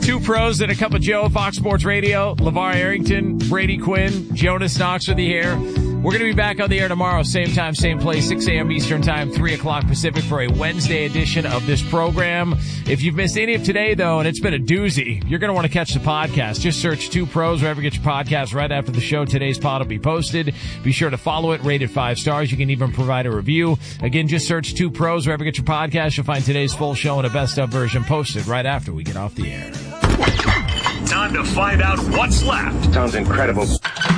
Two pros and a cup of Joe, Fox Sports Radio. LeVar Arrington, Brady Quinn, Jonas Knox with you here. We're going to be back on the air tomorrow, same time, same place, 6 a.m. Eastern Time, 3 o'clock Pacific for a Wednesday edition of this program. If you've missed any of today, though, and it's been a doozy, you're going to want to catch the podcast. Just search Two Pros wherever you get your podcast right after the show. Today's pod will be posted. Be sure to follow it, rate it 5 stars. You can even provide a review. Again, just search Two Pros wherever you get your podcast. You'll find today's full show and a best-of version posted right after we get off the air. Time to find out what's left. Sounds incredible.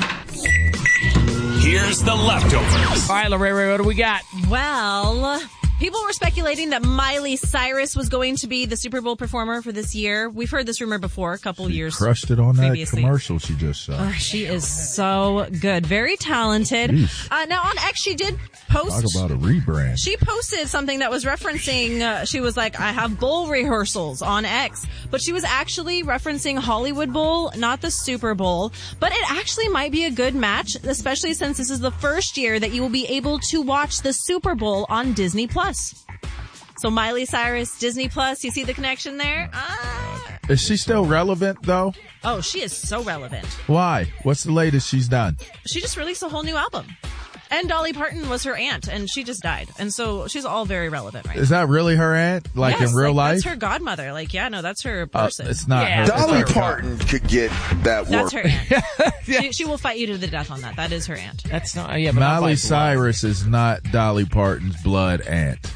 Here's the leftovers. All right, Lorraine, what do we got? Well, people were speculating that Miley Cyrus was going to be the Super Bowl performer for this year. We've heard this rumor before, a couple years crushed it on previously. That commercial she just saw. Oh, she is so good. Very talented. Now, on X, she did post. Talk about a rebrand. She posted something that was referencing, she was like, I have bowl rehearsals on X. But she was actually referencing Hollywood Bowl, not the Super Bowl. But it actually might be a good match, especially since this is the first year that you will be able to watch the Super Bowl on Disney Plus. So Miley Cyrus, Disney Plus, you see the connection there? Is she still relevant, though? Oh, she is so relevant. Why? What's the latest she's done? She just released a whole new album. And Dolly Parton was her aunt, and she just died. And so she's all very relevant right now. Is that really her aunt? Like yes, in real life? That's her godmother. Like, yeah, no, that's her person. It's not her. Dolly Parton could get that work. That's her aunt. She will fight you to the death on that. That is her aunt. That's not, yeah, but Miley Cyrus is not Dolly Parton's blood aunt.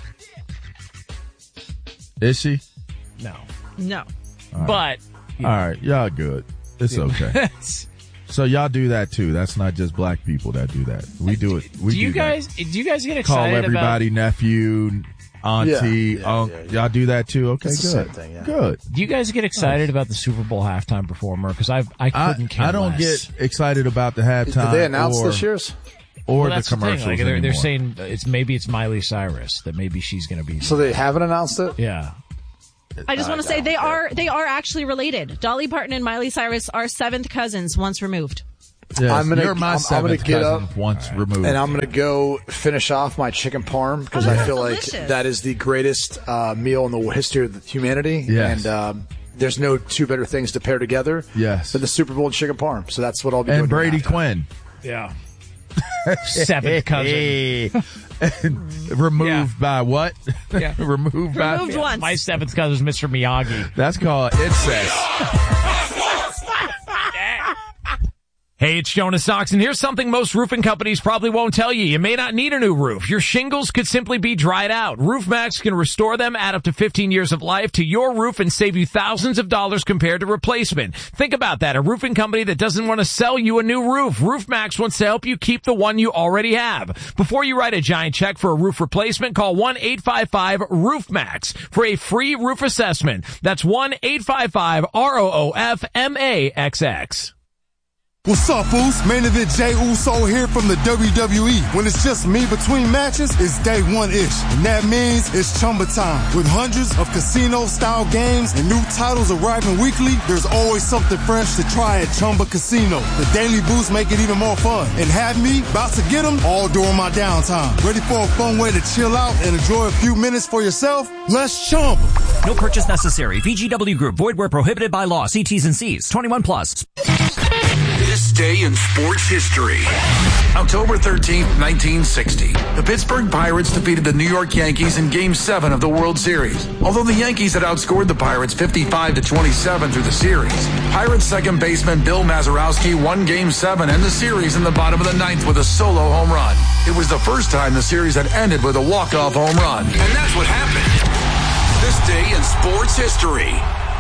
Is she? No. No. All right. But. All right, y'all good. It's okay. So y'all do that too. That's not just black people that do that. We do it. Do you guys get excited call everybody about, nephew, auntie, uncle? Y'all do that too? Okay, it's good. The same thing, yeah. Good. Do you guys get excited about the Super Bowl halftime performer? Because I couldn't care I don't less. get excited about the halftime. Did they announce this year's? Or that's the commercials thing. Like, they're anymore. saying it's Miley Cyrus, that maybe she's going to be. So they haven't announced it? Yeah. I just want to say they are actually related. Dolly Parton and Miley Cyrus are 7th cousins once removed. Yes, You're my seventh get cousin up once removed. And I'm going to go finish off my chicken parm because I feel delicious. like that is the greatest meal in the history of humanity. Yes. And there's no two better things to pair together Yes. than the Super Bowl and chicken parm. So that's what I'll be doing. And Brady after. Quinn. Yeah. 7th cousin. Removed by what? Yeah. Removed by once. My 7th cousin is Mr. Miyagi. That's called incest. Hey, it's Jonas Knox, and here's something most roofing companies probably won't tell you. You may not need a new roof. Your shingles could simply be dried out. RoofMax can restore them, add up to 15 years of life to your roof, and save you thousands of dollars compared to replacement. Think about that. A roofing company that doesn't want to sell you a new roof. RoofMax wants to help you keep the one you already have. Before you write a giant check for a roof replacement, call 1-855-ROOFMAX for a free roof assessment. That's 1-855-ROOFMAXX. What's up, fools? Main event Jey Uso here from the WWE. When it's just me between matches, it's day one-ish. And that means it's Chumba time. With hundreds of casino-style games and new titles arriving weekly, there's always something fresh to try at Chumba Casino. The daily boosts make it even more fun. And have me about to get them all during my downtime. Ready for a fun way to chill out and enjoy a few minutes for yourself? Let's Chumba. No purchase necessary. VGW Group. Void where prohibited by law. See T's and C's. 21 plus. This day in sports history. October 13th, 1960. The Pittsburgh Pirates defeated the New York Yankees in Game 7 of the World Series. Although the Yankees had outscored the Pirates 55-27 through the series, Pirates second baseman Bill Mazeroski won Game 7 and the series in the bottom of the ninth with a solo home run. It was the first time the series had ended with a walk-off home run. And that's what happened. This day in sports history.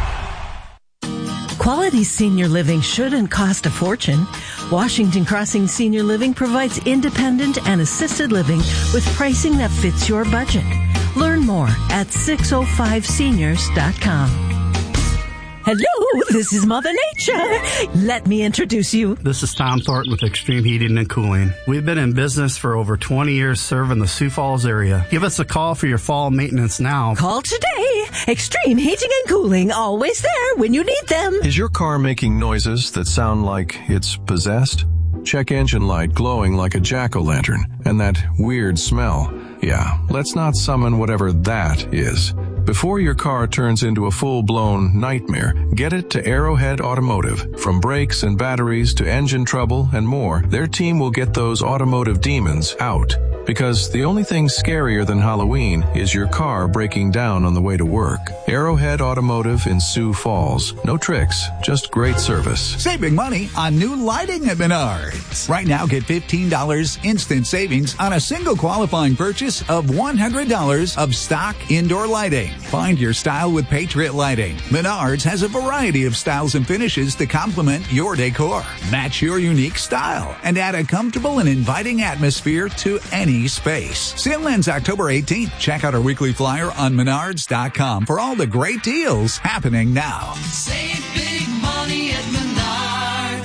Quality senior living shouldn't cost a fortune. Washington Crossing Senior Living provides independent and assisted living with pricing that fits your budget. Learn more at 605seniors.com. Hello, this is Mother Nature. Let me introduce you. This is Tom Thornton with Extreme Heating and Cooling. We've been in business for over 20 years serving the Sioux Falls area. Give us a call for your fall maintenance now. Call today. Extreme Heating and Cooling, always there when you need them. Is your car making noises that sound like it's possessed? Check engine light glowing like a jack-o'-lantern and that weird smell. Yeah, let's not summon whatever that is. Before your car turns into a full-blown nightmare, get it to Arrowhead Automotive. From brakes and batteries to engine trouble and more, their team will get those automotive demons out. Because the only thing scarier than Halloween is your car breaking down on the way to work. Arrowhead Automotive in Sioux Falls. No tricks, just great service. Save big money on new lighting at Menards. Right now, get $15 instant savings on a single qualifying purchase of $100 of stock indoor lighting. Find your style with Patriot Lighting. Menards has a variety of styles and finishes to complement your decor. Match your unique style and add a comfortable and inviting atmosphere to any space. Sale ends October 18th. Check out our weekly flyer on Menards.com for all the great deals happening now. Save big money at Menards.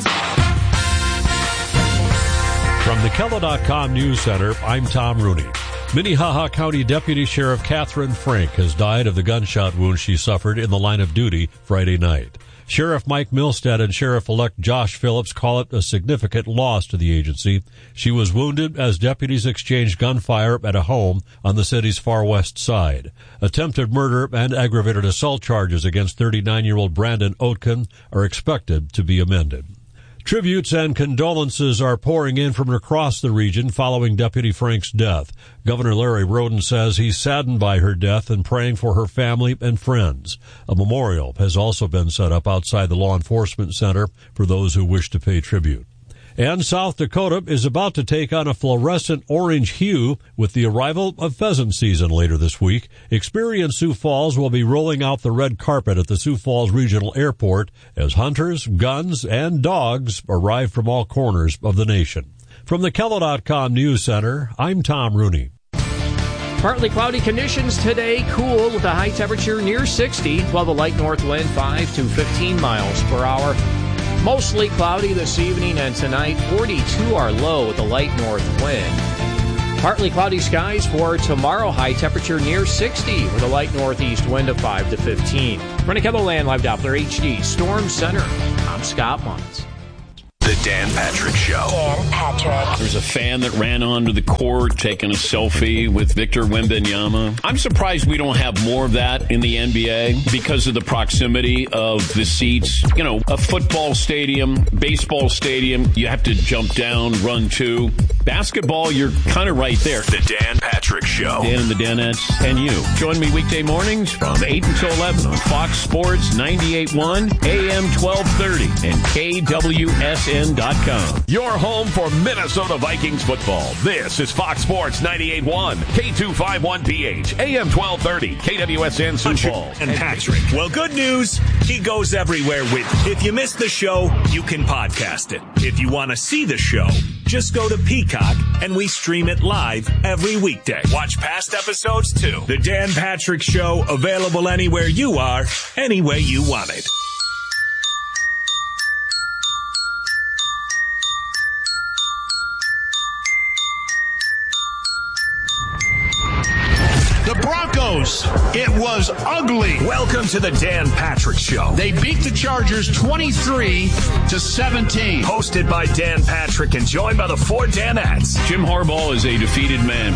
From the Kello.com News Center, I'm Tom Rooney. Minnehaha County Deputy Sheriff Catherine Frank has died of the gunshot wound she suffered in the line of duty Friday night. Sheriff Mike Milstead and Sheriff-elect Josh Phillips call it a significant loss to the agency. She was wounded as deputies exchanged gunfire at a home on the city's far west side. Attempted murder and aggravated assault charges against 39-year-old Brandon Oatkin are expected to be amended. Tributes and condolences are pouring in from across the region following Deputy Frank's death. Governor Larry Roden says he's saddened by her death and praying for her family and friends. A memorial has also been set up outside the Law Enforcement Center for those who wish to pay tribute. And South Dakota is about to take on a fluorescent orange hue with the arrival of pheasant season later this week. Experience Sioux Falls will be rolling out the red carpet at the Sioux Falls Regional Airport as hunters, guns, and dogs arrive from all corners of the nation. From the Kello.com News Center, I'm Tom Rooney. Partly cloudy conditions today, cool with a high temperature near 60, while the light north wind 5 to 15 miles per hour. Mostly cloudy this evening and tonight. 42 are low with a light north wind. Partly cloudy skies for tomorrow. High temperature near 60 with a light northeast wind of 5 to 15. From the KELOLAND Live Doppler HD Storm Center, I'm Scott Muntz. The Dan Patrick Show. Dan Patrick. There's a fan that ran onto the court taking a selfie with Victor Wembanyama. I'm surprised we don't have more of that in the NBA because of the proximity of the seats. You know, a football stadium, baseball stadium, you have to jump down, run to. Basketball, you're kind of right there. The Dan Patrick Show. Dan and the Danettes and you. Join me weekday mornings from 8 until 11 on Fox Sports 98.1, AM 1230, and KWSN.com. Your home for Minnesota Vikings football. This is Fox Sports 98.1, K251PH, AM 1230, KWSN Sioux Falls. And Patrick. Well, good news. He goes everywhere with you. If you missed the show, you can podcast it. If you want to see the show, just go to Peacock and we stream it live every weekday. Watch past episodes too. The Dan Patrick Show, available anywhere you are, any way you want it. It was ugly. Welcome to the Dan Patrick Show. They beat the Chargers 23-17. Hosted by Dan Patrick and joined by the four Danettes. Jim Harbaugh is a defeated man.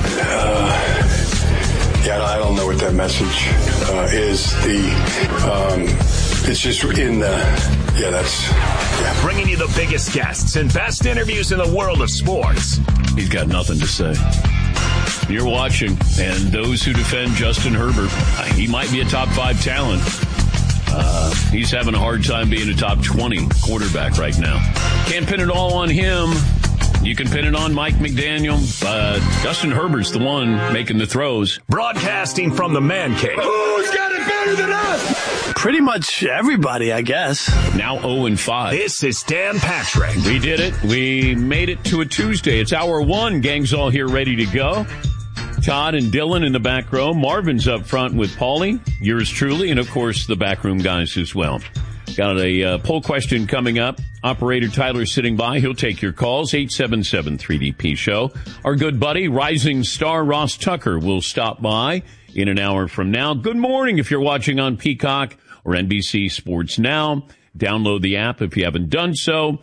Yeah, I don't know what that message is. It's just in the... Yeah. Bringing you the biggest guests and best interviews in the world of sports. He's got nothing to say. You're watching, and those who defend Justin Herbert, he might be a top 5 talent. He's having a hard time being a top 20 quarterback right now. Can't pin it all on him. You can pin it on Mike McDaniel. Justin Herbert's the one making the throws. Broadcasting from the man cave. Who's got it better than us? Pretty much everybody, I guess. Now 0-5. This is Dan Patrick. We did it. We made it to a Tuesday. It's hour 1. Gang's all here ready to go. Todd and Dylan in the back row. Marvin's up front with Paulie, yours truly, and of course the backroom guys as well. Got a poll question coming up. Operator Tyler sitting by. He'll take your calls. 877-3DP Show. Our good buddy, rising star Ross Tucker, will stop by in an hour from now. Good morning if you're watching on Peacock or NBC Sports Now. Download the app if you haven't done so.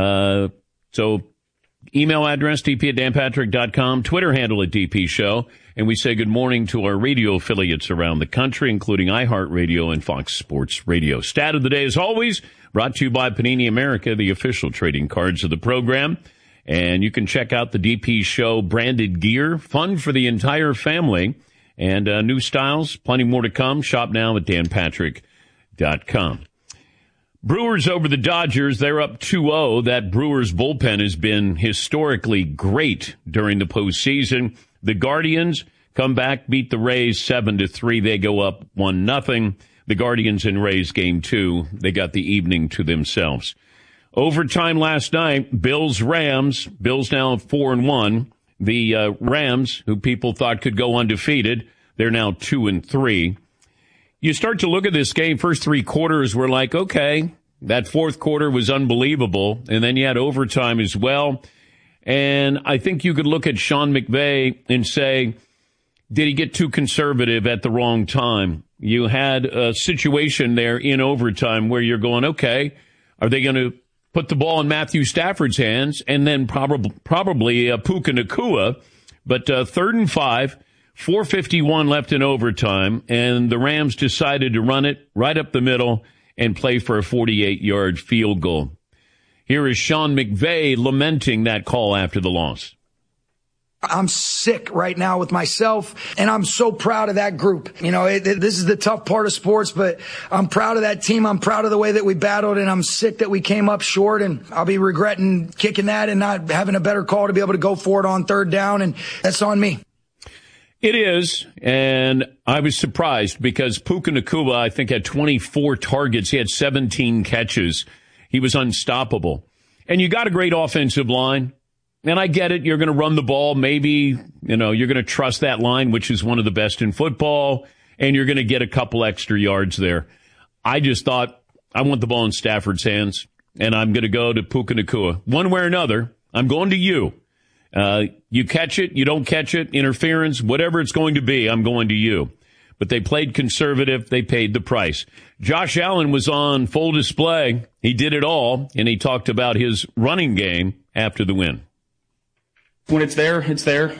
Email address, dp@danpatrick.com. Twitter handle at DP Show. And we say good morning to our radio affiliates around the country, including iHeartRadio and Fox Sports Radio. Stat of the day, as always, brought to you by Panini America, the official trading cards of the program. And you can check out the DP Show branded gear, fun for the entire family, and new styles, plenty more to come. Shop now at danpatrick.com. Brewers over the Dodgers, they're up 2-0. That Brewers bullpen has been historically great during the postseason. The Guardians come back, beat the Rays 7-3. They go up 1-0. The Guardians and Rays game 2, they got the evening to themselves. Overtime last night, Bills-Rams. Bills now 4-1. The Rams, who people thought could go undefeated, they're now 2-3. You start to look at this game, first 3 quarters were like, okay, that fourth quarter was unbelievable. And then you had overtime as well. And I think you could look at Sean McVay and say, did he get too conservative at the wrong time? You had a situation there in overtime where you're going, okay, are they going to put the ball in Matthew Stafford's hands and then probably Puka Nacua? But 3rd and 5. 4:51 left in overtime, and the Rams decided to run it right up the middle and play for a 48-yard field goal. Here is Sean McVay lamenting that call after the loss. I'm sick right now with myself, and I'm so proud of that group. You know, this is the tough part of sports, but I'm proud of that team. I'm proud of the way that we battled, and I'm sick that we came up short, and I'll be regretting kicking that and not having a better call to be able to go for it on 3rd down, and that's on me. It is, and I was surprised because Puka Nacua, I think, had 24 targets. He had 17 catches. He was unstoppable. And you got a great offensive line, and I get it. You're going to run the ball. Maybe, you're going to trust that line, which is one of the best in football, and you're going to get a couple extra yards there. I just thought, I want the ball in Stafford's hands, and I'm going to go to Puka Nacua. One way or another, I'm going to you. You catch it, you don't catch it, interference, whatever it's going to be, I'm going to you. But they played conservative. They paid the price. Josh Allen was on full display. He did it all, and he talked about his running game after the win. When it's there, it's there.